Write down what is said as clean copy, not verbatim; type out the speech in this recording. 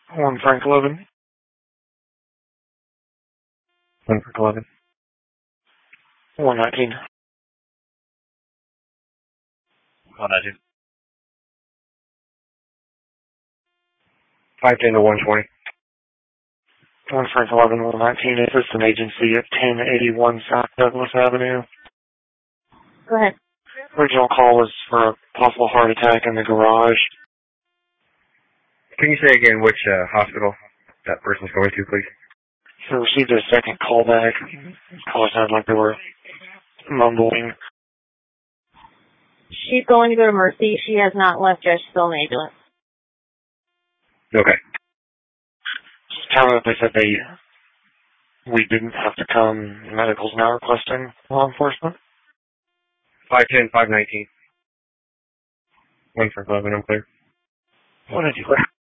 1 Frank 11. 1 Frank 11. 119. 119. 510 to 120. 1 Frank 11, 119. Assistant agency at 1081 South Douglas Avenue. Go ahead. Original call was for a possible heart attack in the garage. Can you say again which hospital that person's going to, please? So received a second call back. Call sounded like they were mumbling. She's going to go to Mercy. She has not left yet. She's still in the ambulance. Okay. Just tell them that they said we didn't have to come. Medical's now requesting law enforcement. 510, 519. 1 Frank 11, I'm clear. 119.